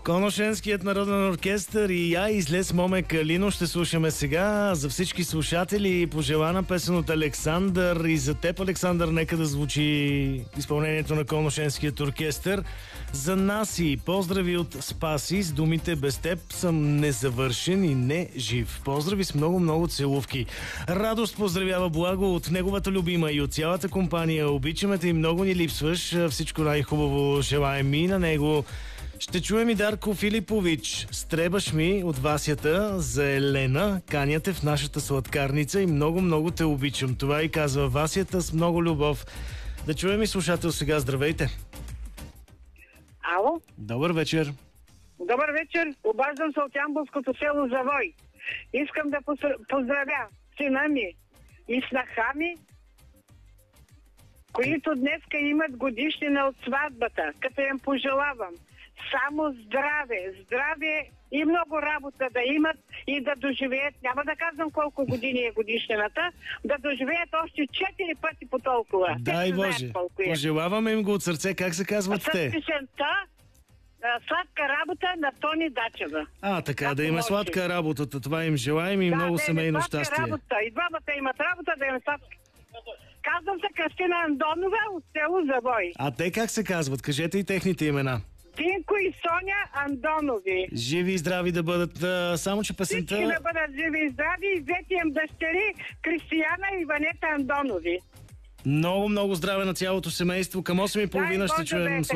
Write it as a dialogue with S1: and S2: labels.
S1: Коношенският народен оркестър и я излез Моме Калино ще слушаме сега. За всички слушатели пожелана песен от Александър и за теб, Александър, нека да звучи изпълнението на Коношенският оркестър. За нас и поздрави от Спаси с думите без теб съм незавършен и не жив. Поздрави с много целувки. Радост поздравява Благо от неговата любима и от цялата компания. Обичаме те и много ни липсваш. Всичко най-хубаво желаем и на него. Ще чуем и Дарко Филипович. Стребаш ми от Васята за Елена. Каняте в нашата сладкарница и много те обичам. Това и казва Васята с много любов. Да чуем и слушател сега. Здравейте.
S2: Ало?
S1: Добър вечер.
S2: Добър вечер. Обаждам се от Ямболското село Завой. Искам да поздравя сина ми и снаха ми, които днеска имат годишнина от сватбата, като им пожелавам само здраве и много работа да имат и да доживеят, няма да казвам колко години е годишнината, да доживеят още 4 пъти по толкова.
S1: Дай Боже, пожелаваме им го от сърце. Как се казват те?
S2: С песента "Сладка работа" на Тони Дачева.
S1: Така, да им е сладка работата. Това им желаем и много семейно щастие.
S2: Работа. И двамата имат работа, да им е сладка. Казвам се Кристина Андонова от село Завой.
S1: А те как се казват? Кажете и техните имена.
S2: Динко и Соня Андонови.
S1: Живи и здрави да бъдат, само че песента...
S2: Всички да бъдат живи и здрави и двете им дъщери Кристияна и Ванета Андонови.
S1: Много здраве на цялото семейство. Към 8:30 ще чуем